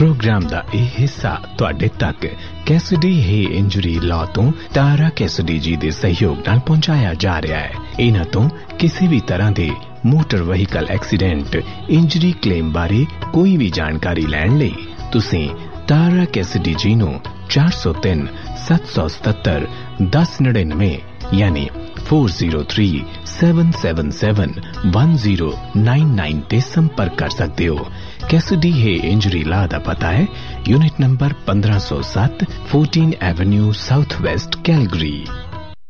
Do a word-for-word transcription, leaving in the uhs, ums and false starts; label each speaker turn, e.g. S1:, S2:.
S1: Programme दा ਇਹ ਹਿੱਸਾ ਤੁਹਾਡੇ ਤੱਕ ਕੈਸਡੀ ਹੈ ਇੰਜਰੀ ਲਾਅ ਤੋਂ ਤਾਰਾ ਕੈਸਡੀ ਜੀ ਦੇ ਸਹਿਯੋਗ ਨਾਲ ਪਹੁੰਚਾਇਆ ਜਾ ਰਿਹਾ ਹੈ। ਇਹਨਾਂ ਤੋਂ ਕਿਸੇ ਵੀ ਤਰ੍ਹਾਂ ਦੇ motor vehicle accident injury claim ਬਾਰੇ ਕੋਈ ਵੀ ਜਾਣਕਾਰੀ ਲੈਣ ਲਈ ਤੁਸੀਂ ਤਾਰਾ ਕੈਸਡੀ ਜੀ ਨੂੰ ਚਾਰ ਸੌ ਤਿੰਨ ਸੱਤ ਸੌ ਸਤੱਤਰ ਦਸ ਨੜਿਨਵੇਂ ਯਾਨੀ four zero three seven seven seven one zero nine nine ਤੇ ਸੰਪਰਕ ਕਰ ਸਕਦੇ ਹੋ। कैसिडी है इंजरी ला दा पता है यूनिट नंबर पंद्रह सौ सात fourteen Avenue south west Calgary.